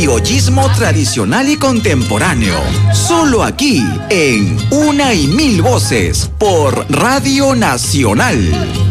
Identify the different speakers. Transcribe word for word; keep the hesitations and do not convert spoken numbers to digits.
Speaker 1: criollismo tradicional y contemporáneo. Solo aquí, en Una y Mil Voces, por Radio Nacional.